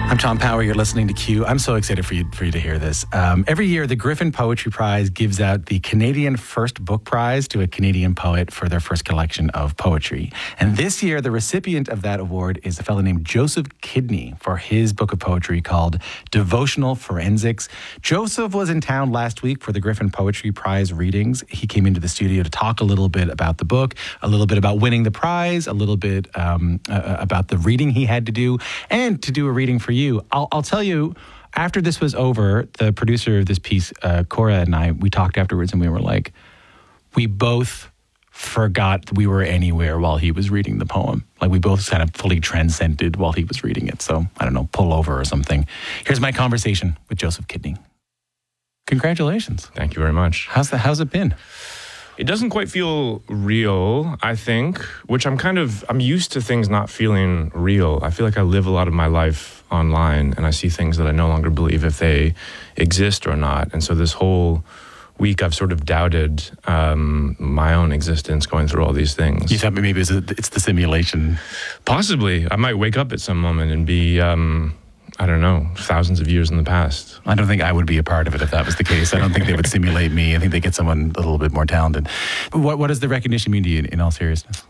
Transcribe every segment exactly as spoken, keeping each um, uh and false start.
I'm Tom Power. You're listening to Q. I'm so excited for you for you to hear this. Um, every year, the Griffin Poetry Prize gives out the Canadian First Book Prize to a Canadian poet for their first collection of poetry. And this year, the recipient of that award is a fellow named Joseph Kidney for his book of poetry called Devotional Forensics. Joseph was in town last week for the Griffin Poetry Prize readings. He came into the studio to talk a little bit about the book, a little bit about winning the prize, a little bit um, uh, about the reading he had to do, and to do a reading for you. You. I'll, I'll tell you, after this was over, the producer of this piece, uh, Cora, and I, we talked afterwards and we were like, we both forgot we were anywhere while he was reading the poem. Like we both kind of fully transcended while he was reading it. So, I don't know, pull over or something. Here's my conversation with Joseph Kidney. Congratulations. Thank you very much. How's the, how's it been? It doesn't quite feel real, I think, which I'm kind of, I'm used to things not feeling real. I feel like I live a lot of my life online and I see things that I no longer believe if they exist or not. And so this whole week I've sort of doubted um, my own existence going through all these things. You thought maybe it's, a, it's the simulation? Possibly. I might wake up at some moment and be... Um, I don't know, thousands of years in the past. I don't think I would be a part of it if that was the case. I don't think they would simulate me. I think they get someone a little bit more talented. What What does the recognition mean to you, in all seriousness?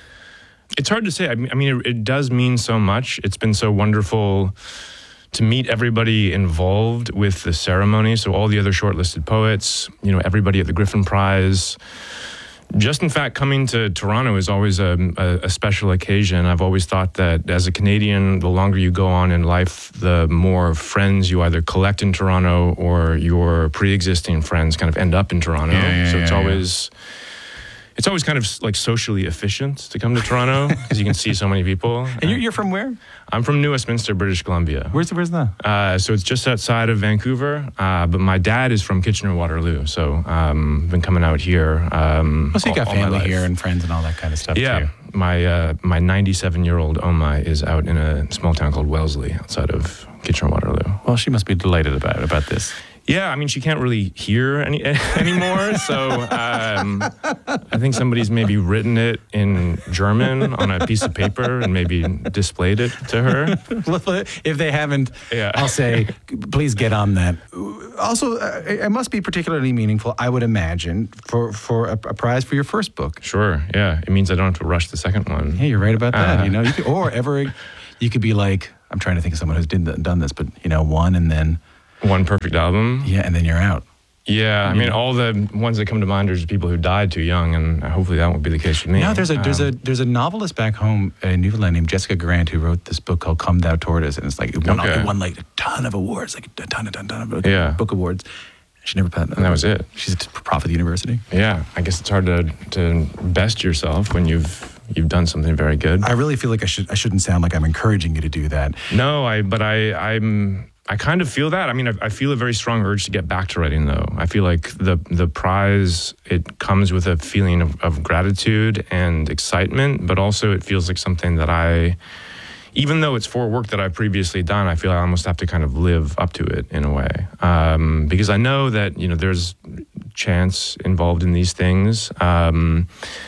It's hard to say. I mean, I mean, it, it does mean so much. It's been so wonderful to meet everybody involved with the ceremony. So all the other shortlisted poets, you know, everybody at the Griffin Prize. Just in fact, coming to Toronto is always a, a, a special occasion. I've always thought that as a Canadian, the longer you go on in life, the more friends you either collect in Toronto or your pre-existing friends kind of end up in Toronto. Yeah, yeah, so it's yeah, always... Yeah. It's always kind of like socially efficient to come to Toronto because you can see so many people. And you're, you're from where? I'm from New Westminster, British Columbia. Where's where's that? Uh, so it's just outside of Vancouver. Uh, but my dad is from Kitchener-Waterloo, so um, been coming out here. Um, oh, so you got all, family all here and friends and all that kind of stuff. Yeah, too. my uh, my ninety-seven-year-old Oma is out in a small town called Wellesley outside of Kitchener-Waterloo. Well, she must be delighted about about this. Yeah, I mean, she can't really hear any anymore, so um, I think somebody's maybe written it in German on a piece of paper and maybe displayed it to her. If they haven't, yeah. I'll say, please get on that. Also, uh, it must be particularly meaningful, I would imagine, for, for a, a prize for your first book. Sure, yeah. It means I don't have to rush the second one. Yeah, you're right about that. Uh, you know, you could, or ever, you could be like, I'm trying to think of someone who's did, done this, but, you know, one and then... One perfect album. Yeah, and then you're out. Yeah, I mean, all the ones that come to mind are just people who died too young, and hopefully that won't be the case with me. No, there's a there's um, a there's a novelist back home in Newfoundland named Jessica Grant who wrote this book called Come Thou Tortoise, and it's like it won, okay. it won like a ton of awards, like a ton, a ton, ton of yeah. book awards. She never passed. And that was it. She's a prof at the university. Yeah, I guess it's hard to to best yourself when you've you've done something very good. I really feel like I should I shouldn't sound like I'm encouraging you to do that. No, I but I I'm. I kind of feel that. I mean, I, I feel a very strong urge to get back to writing, though. I feel like the the prize, it comes with a feeling of, of gratitude and excitement, but also it feels like something that I, even though it's for work that I've previously done, I feel I almost have to kind of live up to it in a way. Um, because I know that, you know, there's chance involved in these things. Um,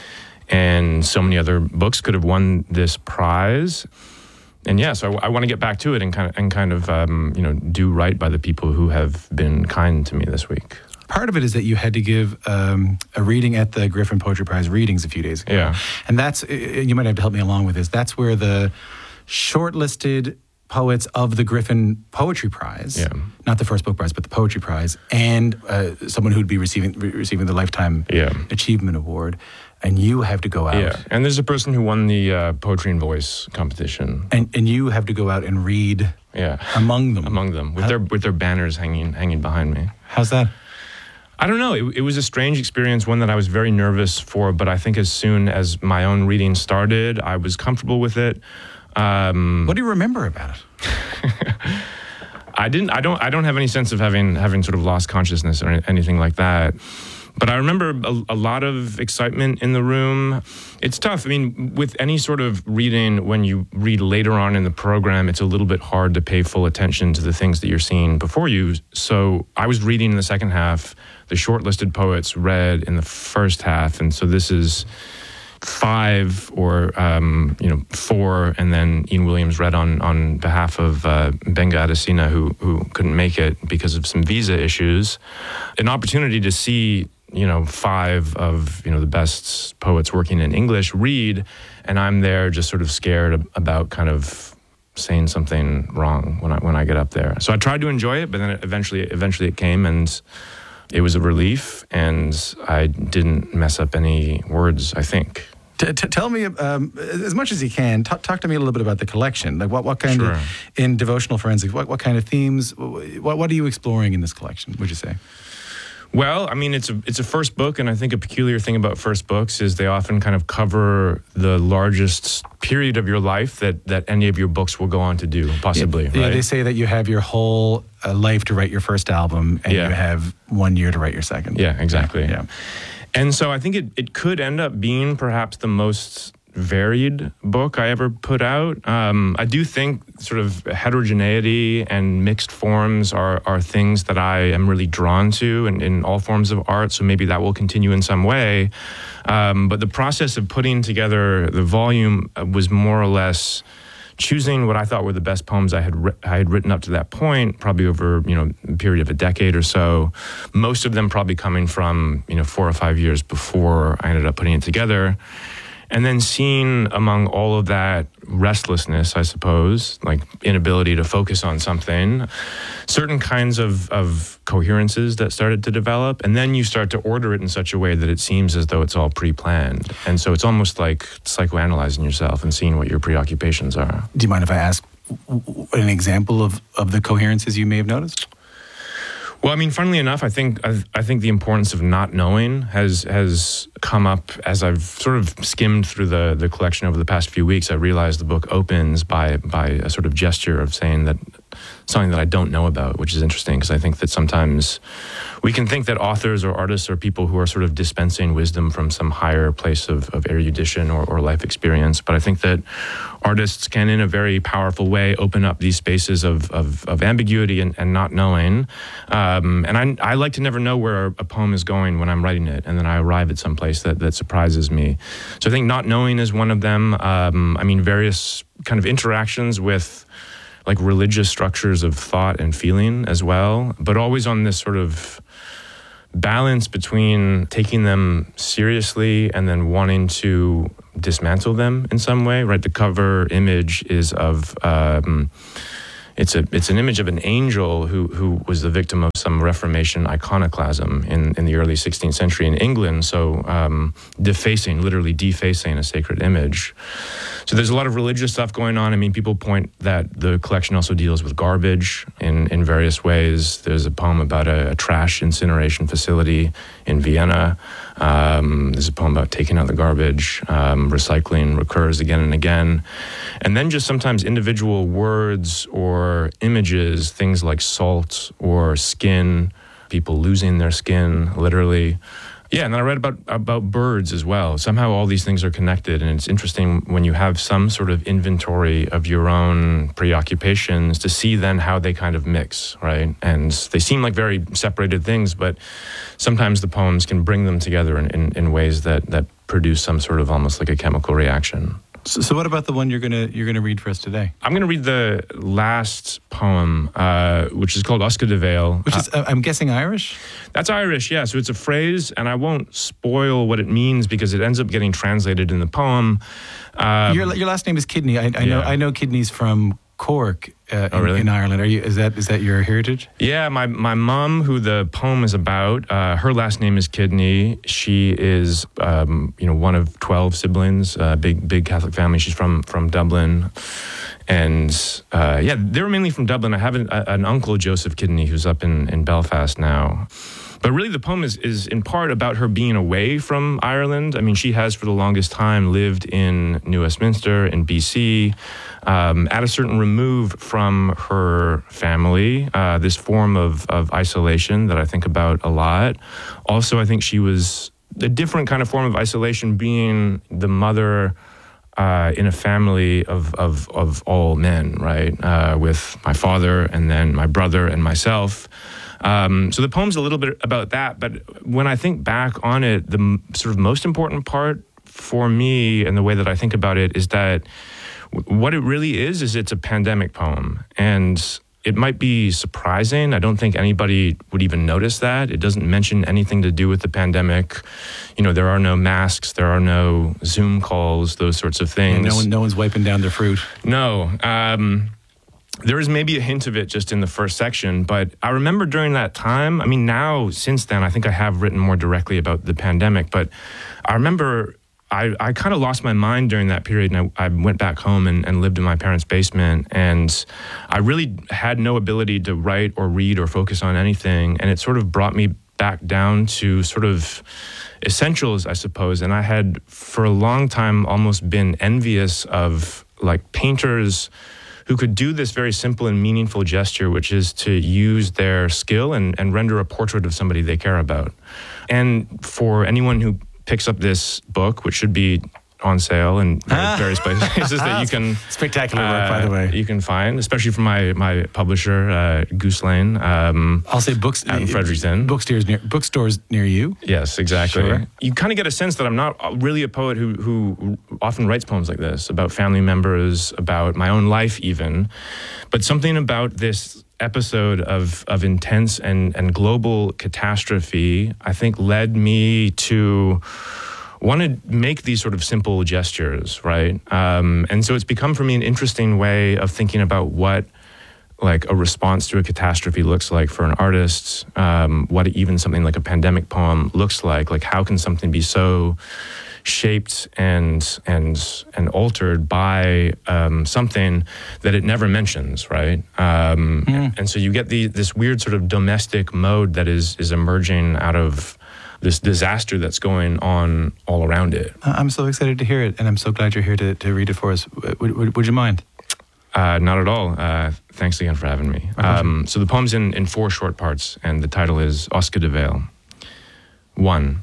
and so many other books could have won this prize. And yeah, so I, I want to get back to it and kind of, and kind of um, you know, do right by the people who have been kind to me this week. Part of it is that you had to give um, a reading at the Griffin Poetry Prize readings a few days ago. Yeah. And that's, you might have to help me along with this, that's where the shortlisted poets of the Griffin Poetry Prize, yeah. not the first book prize, but the Poetry Prize, and uh, someone who'd be receiving receiving the Lifetime yeah. Achievement Award, and you have to go out. Yeah, and there's a person who won the uh, Poetry and Voice competition. And and you have to go out and read yeah. among them. Among them, with How, their with their banners hanging hanging behind me. How's that? I don't know. It, it was a strange experience, one that I was very nervous for, but I think as soon as my own reading started, I was comfortable with it. Um, what do you remember about it? I didn't. I don't. I don't have any sense of having having sort of lost consciousness or anything like that. But I remember a, a lot of excitement in the room. It's tough. I mean, with any sort of reading, when you read later on in the program, it's a little bit hard to pay full attention to the things that you're seeing before you. So I was reading in the second half. The shortlisted poets read in the first half, and so this is. five or um, you know four, and then Ian Williams read on on behalf of uh, Benga Adesina, who who couldn't make it because of some visa issues. An opportunity to see you know five of you know the best poets working in English read, and I'm there just sort of scared about kind of saying something wrong when I when I get up there. So I tried to enjoy it, but then it eventually eventually it came, and it was a relief, and I didn't mess up any words, I think. T- t- tell me, um, as much as you can, t- talk to me a little bit about the collection. Like, what, what kind Sure. of, in devotional forensics, what, what kind of themes, what, what are you exploring in this collection, would you say? Well, I mean, it's a it's a first book, and I think a peculiar thing about first books is they often kind of cover the largest period of your life that, that any of your books will go on to do, possibly, yeah, right? Yeah, they say that you have your whole uh, life to write your first album, and Yeah. you have one year to write your second. Yeah, exactly. Yeah. And so I think it, it could end up being perhaps the most varied book I ever put out. Um, I do think sort of heterogeneity and mixed forms are, are things that I am really drawn to in, in all forms of art, so maybe that will continue in some way. Um, but the process of putting together the volume was more or less choosing what I thought were the best poems I had ri- I had written up to that point, probably over you know a period of a decade or so. Most of them probably coming from you know four or five years before I ended up putting it together. And then seeing among all of that restlessness, I suppose, like inability to focus on something, certain kinds of, of coherences that started to develop. And then you start to order it in such a way that it seems as though it's all pre-planned. And so it's almost like psychoanalyzing yourself and seeing what your preoccupations are. Do you mind if I ask w- w- an example of, of the coherences you may have noticed? Well, I mean, funnily enough, I think I, I think the importance of not knowing has has come up as I've sort of skimmed through the, the collection over the past few weeks. I realized the book opens by by a sort of gesture of saying that something that I don't know about, which is interesting because I think that sometimes we can think that authors or artists are people who are sort of dispensing wisdom from some higher place of, of erudition or, or life experience. But I think that artists can, in a very powerful way, open up these spaces of, of, of ambiguity and, and not knowing. Um, and I, I like to never know where a poem is going when I'm writing it, and then I arrive at some place that, that surprises me. So I think not knowing is one of them. Um, I mean, various kind of interactions with like religious structures of thought and feeling as well, but always on this sort of balance between taking them seriously and then wanting to dismantle them in some way, right? The cover image is of, um, it's a it's an image of an angel who who was the victim of some Reformation iconoclasm in, in the early sixteenth century in England, so um, defacing, literally defacing a sacred image. So there's a lot of religious stuff going on. I mean, people point that the collection also deals with garbage in, in various ways. There's a poem about a, a trash incineration facility in Vienna. Um, there's a poem about taking out the garbage. Um, recycling recurs again and again. And then just sometimes individual words or images, things like salt or skin, people losing their skin, literally. Yeah, and then I read about about birds as well. Somehow all these things are connected, and it's interesting when you have some sort of inventory of your own preoccupations to see then how they kind of mix, right? And they seem like very separated things, but sometimes the poems can bring them together in, in, in ways that, that produce some sort of almost like a chemical reaction. So, so what about the one you're gonna you're gonna read for us today? I'm going to read the last poem, uh, which is called Oscar de Vale. Which is, uh, I'm guessing, Irish? That's Irish, yeah. So it's a phrase, and I won't spoil what it means because it ends up getting translated in the poem. Um, your your last name is Kidney. I, I know yeah. I know Kidney's from Cork uh, Oh, in, really? in Ireland. Are you? Is that is that your heritage? Yeah, my, my mom, who the poem is about, uh, her last name is Kidney. She is, um, you know, one of twelve siblings, uh, big big Catholic family. She's from from Dublin, and uh, yeah, they're mainly from Dublin. I have an, a, an uncle, Joseph Kidney, who's up in, in Belfast now. But really, the poem is, is in part about her being away from Ireland. I mean, she has for the longest time lived in New Westminster in B C, um, at a certain remove from her family, uh, this form of, of isolation that I think about a lot. Also, I think she was a different kind of form of isolation, being the mother uh, in a family of, of, of all men, right? Uh, with my father and then my brother and myself. Um, so the poem's a little bit about that, but when I think back on it, the m- sort of most important part for me, and the way that I think about it, is that w- what it really is, is it's a pandemic poem. And it might be surprising. I don't think anybody would even notice that. It doesn't mention anything to do with the pandemic. You know, there are no masks, there are no Zoom calls, those sorts of things. Yeah, no one, no one's wiping down their fruit. No. Um, there is maybe a hint of it just in the first section, but I remember during that time, I mean, now, since then, I think I have written more directly about the pandemic, but I remember I, I kind of lost my mind during that period, and I, I went back home and, and lived in my parents' basement, and I really had no ability to write or read or focus on anything, and it sort of brought me back down to sort of essentials, I suppose, and I had for a long time almost been envious of like painters who could do this very simple and meaningful gesture, which is to use their skill and, and render a portrait of somebody they care about. And for anyone who picks up this book, which should be on sale in various places that you can... Spectacular work, uh, by the way. You can find, especially from my my publisher, uh, Goose Lane. Um, I'll say books... Out in Fredericton. Bookstores near, bookstores near you? Yes, exactly. Sure. You kind of get a sense that I'm not really a poet who, who often writes poems like this, about family members, about my own life even, but something about this episode of of intense and, and global catastrophe, I think, led me to want to make these sort of simple gestures, right? Um, and so it's become for me an interesting way of thinking about what like a response to a catastrophe looks like for an artist, um, what even something like a pandemic poem looks like. Like, how can something be so shaped and and and altered by um, something that it never mentions, right? Um, mm. and, and so you get the this weird sort of domestic mode that is is emerging out of this disaster that's going on all around it. I'm so excited to hear it, and I'm so glad you're here to, to read it for us. Would, would, would you mind? Uh, not at all. Uh, thanks again for having me. Um, so the poem's in, in four short parts, and the title is Oscar de Vale. One.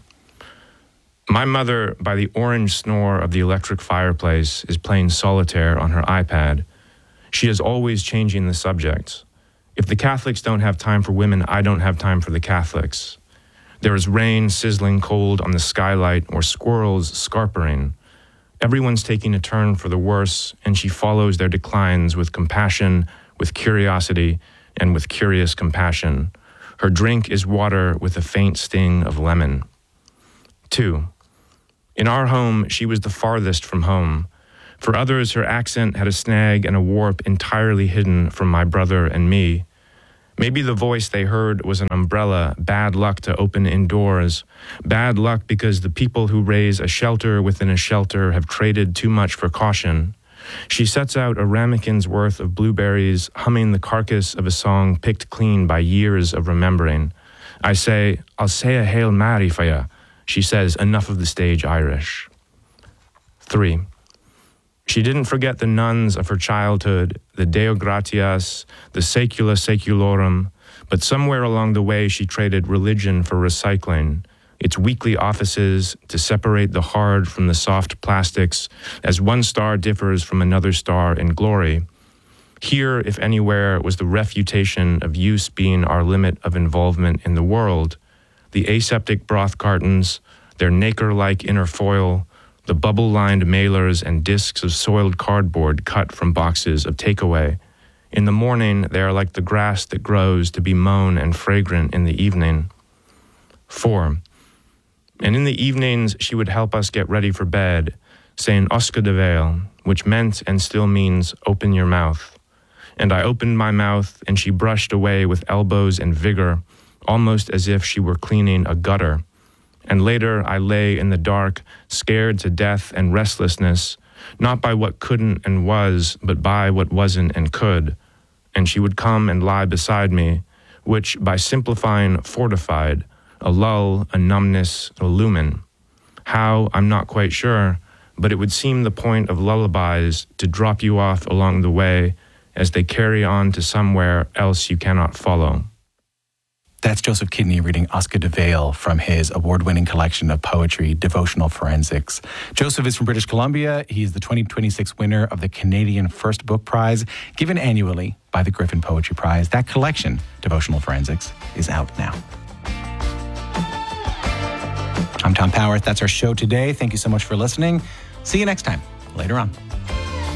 My mother, by the orange snore of the electric fireplace, is playing solitaire on her iPad. She is always changing the subject. If the Catholics don't have time for women, I don't have time for the Catholics. There is rain sizzling cold on the skylight or squirrels scarpering. Everyone's taking a turn for the worse, and she follows their declines with compassion, with curiosity, and with curious compassion. Her drink is water with a faint sting of lemon. Two. In our home, she was the farthest from home. For others, her accent had a snag and a warp entirely hidden from my brother and me. Maybe the voice they heard was an umbrella, bad luck to open indoors. Bad luck because the people who raise a shelter within a shelter have traded too much for caution. She sets out a ramekin's worth of blueberries, humming the carcass of a song picked clean by years of remembering. I say, I'll say a Hail Mary for ya. She says, enough of the stage Irish. Three. She didn't forget the nuns of her childhood, the Deo Gratias, the Secula Seculorum, but somewhere along the way she traded religion for recycling, its weekly offices to separate the hard from the soft plastics as one star differs from another star in glory. Here, if anywhere, was the refutation of use being our limit of involvement in the world, the aseptic broth cartons, their nacre-like inner foil, the bubble-lined mailers and discs of soiled cardboard cut from boxes of takeaway. In the morning, they are like the grass that grows to be mown and fragrant in the evening. Four. And in the evenings, she would help us get ready for bed, saying Oscar de Vale, which meant and still means open your mouth. And I opened my mouth, and she brushed away with elbows and vigor, almost as if she were cleaning a gutter. And later I lay in the dark, scared to death and restlessness, not by what couldn't and was, but by what wasn't and could. And she would come and lie beside me, which, by simplifying, fortified, a lull, a numbness, a lumen. How, I'm not quite sure, but it would seem the point of lullabies to drop you off along the way as they carry on to somewhere else you cannot follow. That's Joseph Kidney reading Oscar de Vale from his award-winning collection of poetry, Devotional Forensics. Joseph is from British Columbia. He's the twenty twenty-six winner of the Canadian First Book Prize, given annually by the Griffin Poetry Prize. That collection, Devotional Forensics, is out now. I'm Tom Power. That's our show today. Thank you so much for listening. See you next time, later on.